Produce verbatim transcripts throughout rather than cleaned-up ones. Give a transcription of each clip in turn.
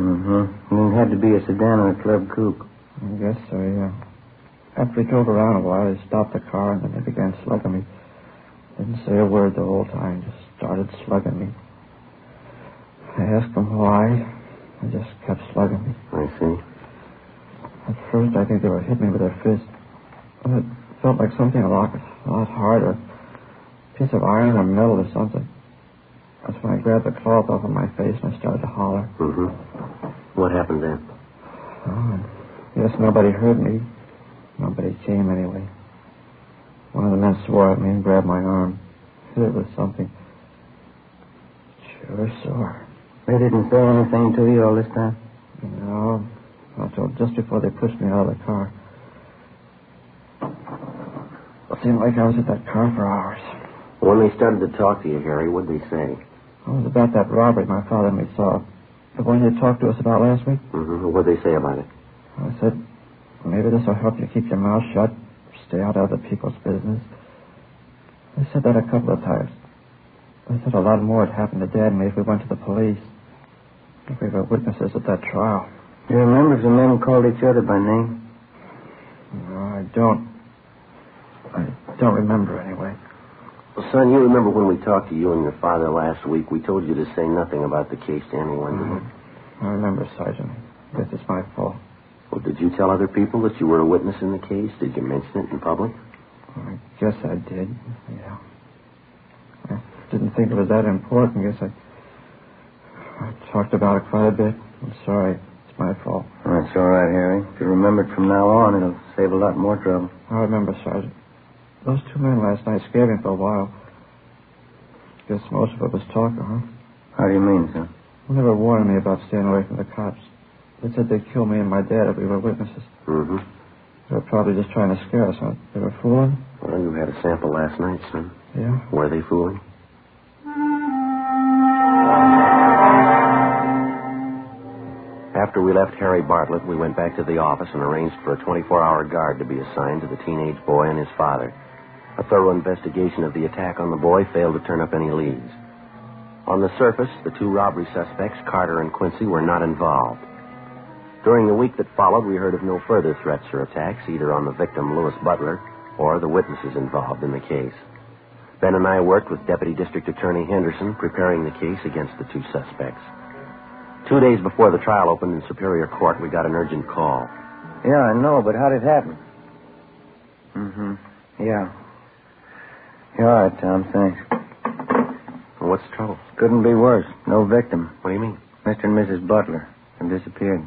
Mm-hmm. And it had to be a sedan or a club coupe. I guess so, yeah. After we drove around a while, they stopped the car and then they began slugging me. Didn't say a word the whole time, just started slugging me. I asked them why. They just kept slugging me. I see. At first, I think they were hitting me with their fists. It felt like something a lot, a lot harder. A piece of iron or metal or something. That's when I grabbed the cloth off of my face and I started to holler. Mm-hmm. What happened then? Oh, yes, nobody heard me. Nobody came anyway. One of the men swore at me and grabbed my arm. It was something. Sure sore. They didn't say anything to you all this time? No. Not till just before they pushed me out of the car. It seemed like I was at that car for hours. When they started to talk to you, Harry, what'd they say? It was about that robbery my father and me saw. The one you talked to us about last week? Mm-hmm. What'd they say about it? I said, maybe this will help you keep your mouth shut. Stay out of other people's business. They said that a couple of times. They said a lot more had happened to Dad and me if we went to the police. If we were witnesses at that trial. Do you remember if the men called each other by name? No, I don't. I don't remember anyway. Well, son, you remember when we talked to you and your father last week, we told you to say nothing about the case to anyone, didn't you? I remember, Sergeant. I guess it's my fault. Well, did you tell other people that you were a witness in the case? Did you mention it in public? I guess I did, yeah. I didn't think it was that important. I guess I, I talked about it quite a bit. I'm sorry. It's my fault. That's all right, Harry. If you remember it from now on, it'll save a lot more trouble. I remember, Sergeant. Those two men last night scared me for a while. Guess most of it was talk, huh? How do you mean, son? They never warned me about staying away from the cops. They said they'd kill me and my dad if we were witnesses. Mm-hmm. They were probably just trying to scare us, huh? They were fooling? Well, you had a sample last night, son. Yeah? Were they fooling? After we left Harry Bartlett, we went back to the office and arranged for a twenty-four hour guard to be assigned to the teenage boy and his father. A thorough investigation of the attack on the boy failed to turn up any leads. On the surface, the two robbery suspects, Carter and Quincy, were not involved. During the week that followed, we heard of no further threats or attacks, either on the victim, Louis Butler, or the witnesses involved in the case. Ben and I worked with Deputy District Attorney Henderson, preparing the case against the two suspects. Two days before the trial opened in Superior Court, we got an urgent call. Yeah, I know, but how did it happen? Mm-hmm. Yeah. Yeah, all right, Tom, thanks. Well, what's the trouble? Couldn't be worse. No victim. What do you mean? Mister and Missus Butler. Have disappeared.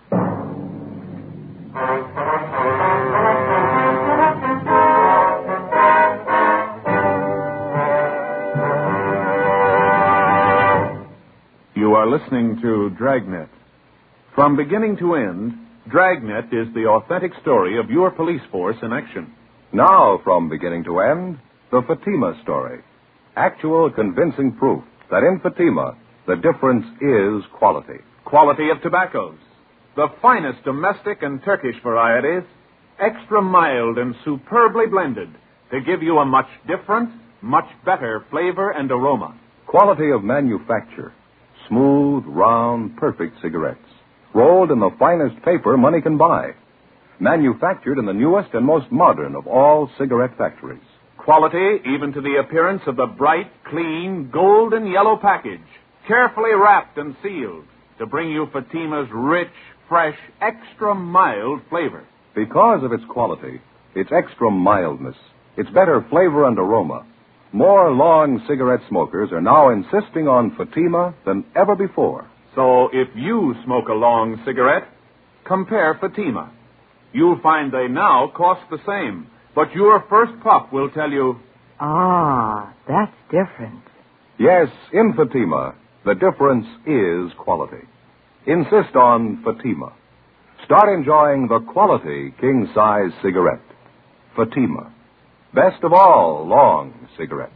You are listening to Dragnet. From beginning to end, Dragnet is the authentic story of your police force in action. Now, from beginning to end, the Fatima story. Actual convincing proof that in Fatima, the difference is quality. Quality of tobaccos. The finest domestic and Turkish varieties, extra mild and superbly blended to give you a much different, much better flavor and aroma. Quality of manufacture. Smooth, round, perfect cigarettes. Rolled in the finest paper money can buy. Manufactured in the newest and most modern of all cigarette factories. Quality even to the appearance of the bright, clean, golden yellow package, carefully wrapped and sealed to bring you Fatima's rich, fresh, extra mild flavor. Because of its quality, its extra mildness, its better flavor and aroma, more long cigarette smokers are now insisting on Fatima than ever before. So if you smoke a long cigarette, compare Fatima. You'll find they now cost the same, but your first puff will tell you, ah, that's different. Yes, in Fatima, the difference is quality. Insist on Fatima. Start enjoying the quality king-size cigarette. Fatima. Best of all long cigarettes.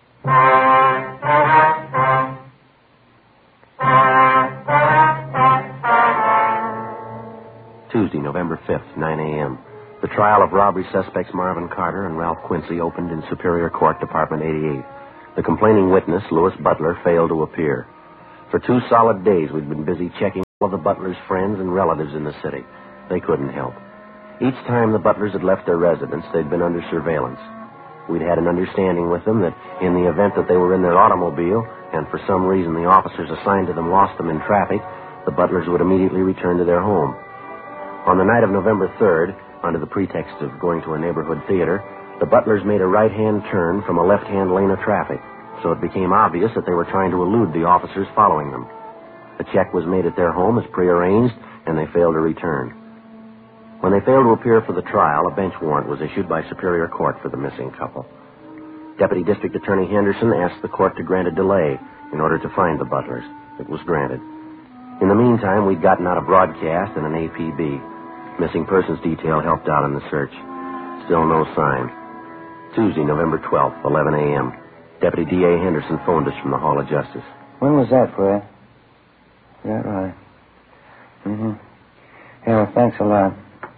Tuesday, November fifth, nine a.m. The trial of robbery suspects Marvin Carter and Ralph Quincy opened in Superior Court, Department eighty-eight. The complaining witness, Louis Butler, failed to appear. For two solid days, we'd been busy checking of the Butlers' friends and relatives in the city. They couldn't help. Each time the Butlers had left their residence, they'd been under surveillance. We'd had an understanding with them that in the event that they were in their automobile, and for some reason the officers assigned to them lost them in traffic, the Butlers would immediately return to their home. On the night of November third, under the pretext of going to a neighborhood theater, the Butlers made a right-hand turn from a left-hand lane of traffic, so it became obvious that they were trying to elude the officers following them. A check was made at their home as prearranged, and they failed to return. When they failed to appear for the trial, a bench warrant was issued by Superior Court for the missing couple. Deputy District Attorney Henderson asked the court to grant a delay in order to find the Butlers. It was granted. In the meantime, we'd gotten out a broadcast and an A P B. Missing persons detail helped out in the search. Still no sign. Tuesday, November twelfth, eleven a.m. Deputy D A Henderson phoned us from the Hall of Justice. When was that, Fred? Yeah, right. Mm-hmm. Yeah, well, thanks a lot.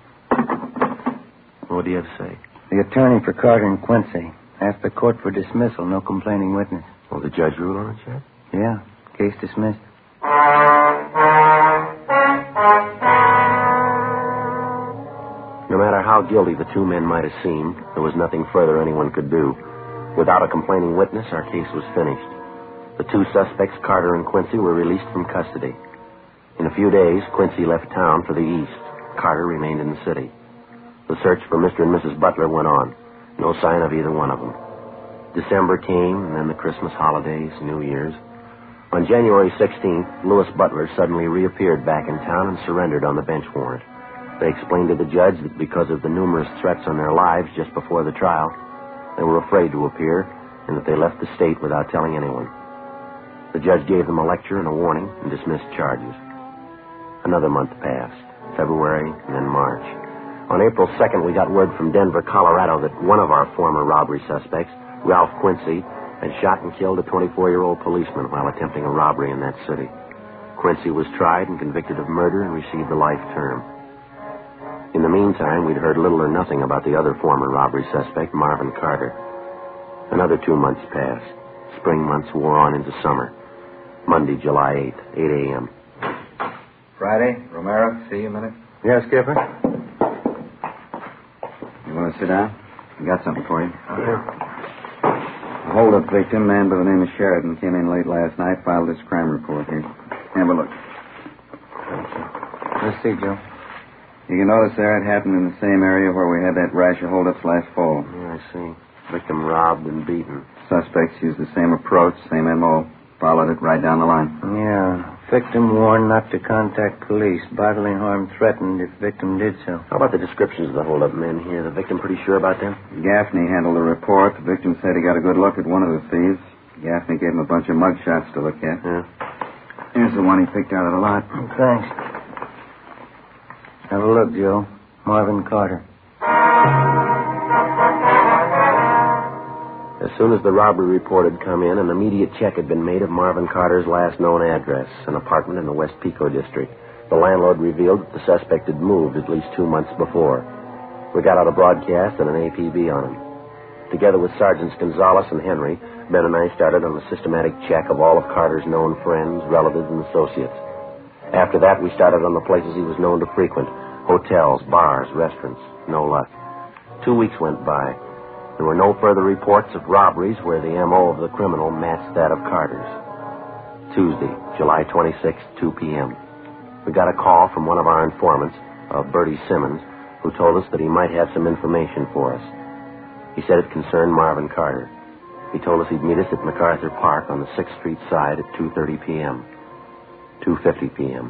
What do you have to say? The attorney for Carter and Quincy asked the court for dismissal, no complaining witness. Will the judge rule on it, Sheriff? Yeah, case dismissed. No matter how guilty the two men might have seemed, there was nothing further anyone could do. Without a complaining witness, our case was finished. The two suspects, Carter and Quincy, were released from custody. In a few days, Quincy left town for the east. Carter remained in the city. The search for Mister and Missus Butler went on. No sign of either one of them. December came, and then the Christmas holidays, New Year's. On January sixteenth, Louis Butler suddenly reappeared back in town and surrendered on the bench warrant. They explained to the judge that because of the numerous threats on their lives just before the trial, they were afraid to appear, and that they left the state without telling anyone. The judge gave them a lecture and a warning and dismissed charges. Another month passed, February and then March. On April second, we got word from Denver, Colorado, that one of our former robbery suspects, Ralph Quincy, had shot and killed a twenty-four-year-old policeman while attempting a robbery in that city. Quincy was tried and convicted of murder and received a life term. In the meantime, we'd heard little or nothing about the other former robbery suspect, Marvin Carter. Another two months passed. Spring months wore on into summer. Monday, July eighth, eight a.m. Friday, Romero, see you a minute. Yeah, Skipper? You want to sit down? I got something for you. A hold-up victim, man by the name of Sheridan, came in late last night, filed this crime report here. Have a look. Let's see, Joe. You can notice there it happened in the same area where we had that rash of hold-ups last fall. Yeah, I see. Victim robbed and beaten. Suspects used the same approach, same M O. Followed it right down the line. Yeah. Victim warned not to contact police. Bodily harm threatened if victim did so. How about the descriptions of the hold-up men here? The victim pretty sure about them? Gaffney handled the report. The victim said he got a good look at one of the thieves. Gaffney gave him a bunch of mug shots to look at. Yeah. Here's the one he picked out of the lot. Thanks. Have a look, Joe. Marvin Carter. As soon as the robbery report had come in, an immediate check had been made of Marvin Carter's last known address, an apartment in the West Pico district. The landlord revealed that the suspect had moved at least two months before. We got out a broadcast and an A P B on him. Together with Sergeants Gonzalez and Henry, Ben and I started on a systematic check of all of Carter's known friends, relatives, and associates. After that, we started on the places he was known to frequent. Hotels, bars, restaurants. No luck. Two weeks went by. There were no further reports of robberies where the M O of the criminal matched that of Carter's. Tuesday, July twenty-sixth, two p.m. We got a call from one of our informants, uh, Bertie Simmons, who told us that he might have some information for us. He said it concerned Marvin Carter. He told us he'd meet us at MacArthur Park on the sixth Street side at two thirty p.m. two fifty p.m.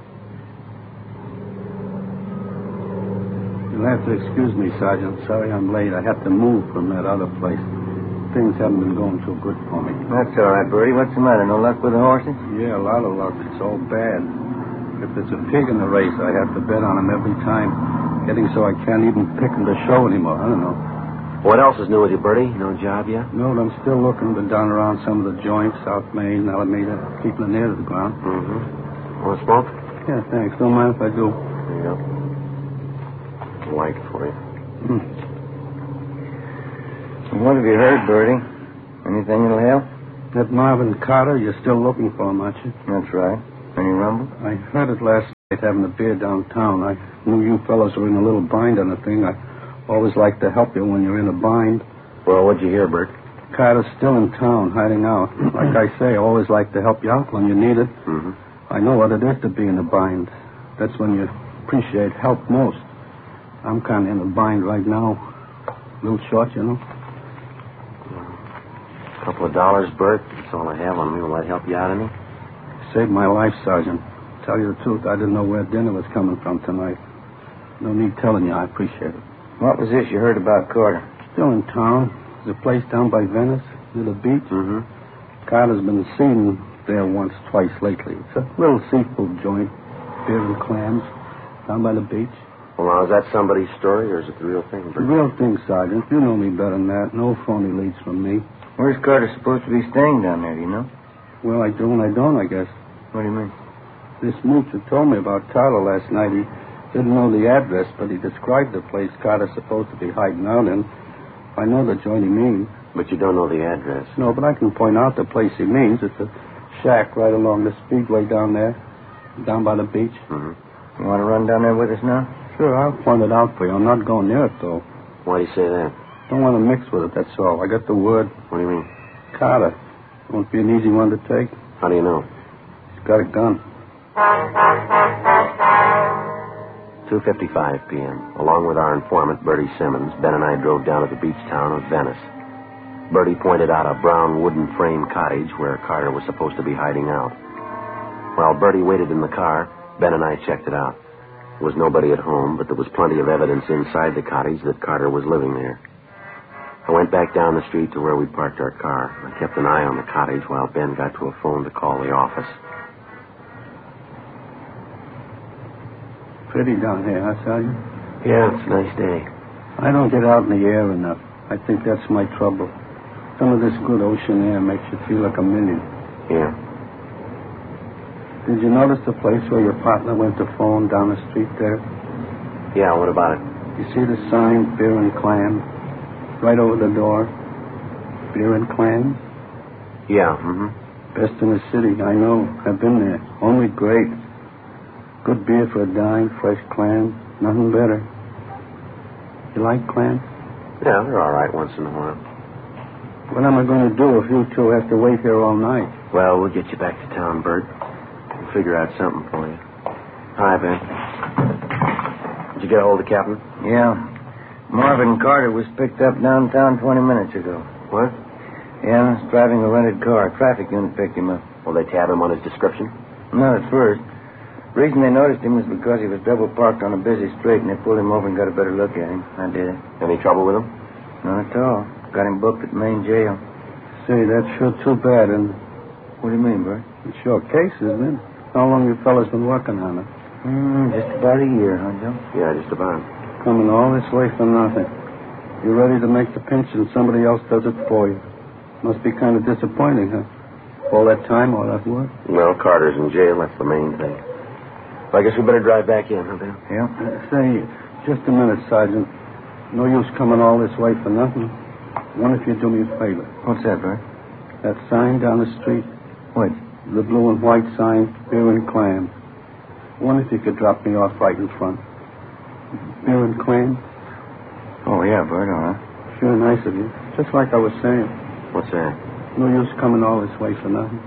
You'll have to excuse me, Sergeant. Sorry I'm late. I had to move from that other place. Things haven't been going too good for me. That's all right, Bertie. What's the matter? No luck with the horses? Yeah, a lot of luck. It's all bad. If there's a pig in the race, I have to bet on him every time. Getting so I can't even pick him to show anymore. I don't know. What else is new with you, Bertie? No job yet? No, I'm still looking. Been down around some of the joints, South Main, Alameda, keeping it near to the ground. Mm-hmm. Want a smoke? Yeah, thanks. Don't mind if I do. There you go. Light for you. Hmm. What have you heard, Bertie? Anything that'll help? That Marvin Carter, you're still looking for him, aren't you? That's right. Any rumble? I heard it last having a beer downtown. I knew you fellows were in a little bind on the thing. I always like to help you when you're in a bind. Well, what'd you hear, Bert? Carter's still in town, hiding out. Like I say, I always like to help you out when you need it. Mm-hmm. I know what it is to be in a bind. That's when you appreciate help most. I'm kind of in a bind right now. A little short, you know. A couple of dollars, Bert. That's all I have on me. Will that help you out any? Saved my life, Sergeant. Tell you the truth, I didn't know where dinner was coming from tonight. No need telling you, I appreciate it. What was this you heard about Carter? Still in town. There's a place down by Venice, near the beach. Mm-hmm. Carter's been seen there once, twice lately. It's a little seafood joint, beer and clams, down by the beach. Well, now, is that somebody's story, or is it the real thing, The Bert? real thing, Sergeant. You know me better than that. No phony leads from me. Where's Carter supposed to be staying down there, do you know? Well, I do and I don't, I guess. What do you mean? This mooch who told me about Carter last night, he didn't know the address, but he described the place Carter's supposed to be hiding out in. I know the joint he means. But you don't know the address. No, but I can point out the place he means. It's a shack right along the speedway down there, down by the beach. Mm-hmm. You want to run down there with us now? Sure, I'll point it out for you. I'm not going near it, though. Why do you say that? Don't want to mix with it, that's all. I got the word. What do you mean? Carter. Won't be an easy one to take. How do you know? He's got a gun. two fifty-five p.m. Along with our informant, Bertie Simmons, Ben and I drove down to the beach town of Venice. Bertie pointed out a brown wooden frame cottage where Carter was supposed to be hiding out. While Bertie waited in the car, Ben and I checked it out. There was nobody at home, but there was plenty of evidence inside the cottage that Carter was living there. I went back down the street to where we parked our car. I kept an eye on the cottage while Ben got to a phone to call the office. Pretty down here, huh, Sergeant? Yeah, it's a nice day. I don't get out in the air enough. I think that's my trouble. Some of this good ocean air makes you feel like a million. Yeah. Did you notice the place where your partner went to phone down the street there? Yeah, what about it? You see the sign, beer and clam, right over the door? Beer and clam? Yeah, mm-hmm. Best in the city, I know. I've been there. Only great. Good beer for a dime, fresh clam, nothing better. You like clams? Yeah, they're all right once in a while. What am I going to do if you two have to wait here all night? Well, we'll get you back to town, Bert. We'll figure out something for you. Hi, Ben. Did you get a hold of Captain? Yeah. Marvin Carter was picked up downtown twenty minutes ago. What? Yeah, he's driving a rented car. A traffic unit picked him up. Will they tab him on his description? Not at first. The reason they noticed him was because he was double parked on a busy street, and they pulled him over and got a better look at him. I did it. Any trouble with him? Not at all. Got him booked at Main Jail. Say, that's sure too bad, and What do you mean, Bert? it's your case, isn't it? How long you fellas been working on it? Mm, just about a year, huh, Joe? Yeah, just about. Coming all this way for nothing. You're ready to make the pinch and somebody else does it for you. Must be kind of disappointing, huh? All that time, all that work? Well, Carter's in jail. That's the main thing. Well, I guess we better drive back in, huh, Ben? Yeah. Uh, say, just a minute, Sergeant. No use coming all this way for nothing. Wonder if you'd do me a favor. What's that, Bert? That sign down the street, What? the blue and white sign, beer and clam. Wonder if you could drop me off right in front. Beer and clam? Oh, yeah, Bert, all right. Sure nice of you. Just like I was saying. What's that? No use coming all this way for nothing.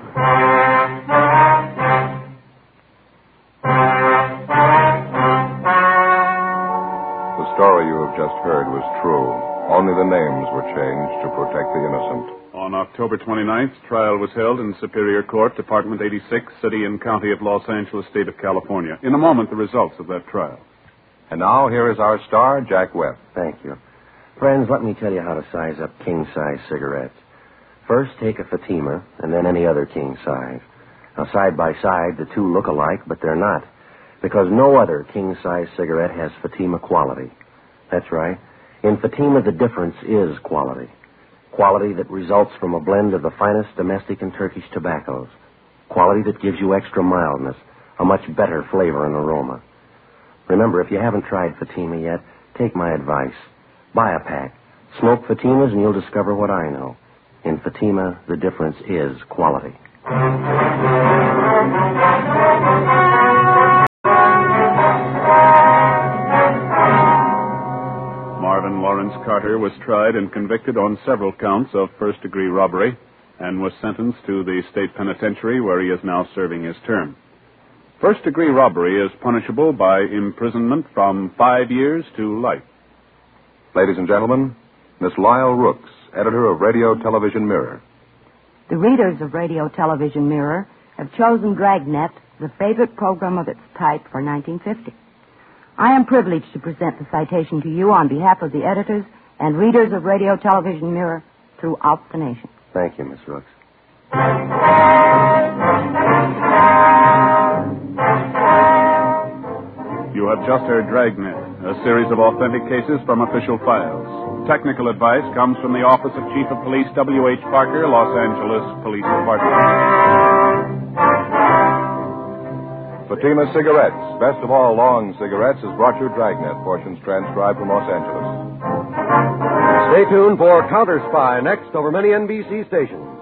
The story you have just heard was true. Only the names were changed to protect the innocent. On October twenty-ninth, trial was held in Superior Court, Department eighty-six, City and County of Los Angeles, State of California. In a moment, the results of that trial. And now, here is our star, Jack Webb. Thank you. Friends, let me tell you how to size up king-size cigarettes. First, take a Fatima, and then any other king size. Now, side by side, the two look alike, but they're not, because no other king-size cigarette has Fatima quality. That's right. In Fatima, the difference is quality. Quality that results from a blend of the finest domestic and Turkish tobaccos. Quality that gives you extra mildness, a much better flavor and aroma. Remember, if you haven't tried Fatima yet, take my advice. Buy a pack. Smoke Fatimas and you'll discover what I know. In Fatima, the difference is quality. Carter was tried and convicted on several counts of first-degree robbery and was sentenced to the state penitentiary where he is now serving his term. First-degree robbery is punishable by imprisonment from five years to life. Ladies and gentlemen, Miss Lyle Rooks, editor of Radio Television Mirror. The readers of Radio Television Mirror have chosen Dragnet, the favorite program of its type, for nineteen fifty. I am privileged to present the citation to you on behalf of the editors and readers of Radio Television Mirror throughout the nation. Thank you, Miss Rooks. You have just heard Dragnet, a series of authentic cases from official files. Technical advice comes from the Office of Chief of Police W H Parker, Los Angeles Police Department. Fatima Cigarettes, best of all long cigarettes, has brought you Dragnet, portions transcribed from Los Angeles. Stay tuned for Counter Spy next over many N B C stations.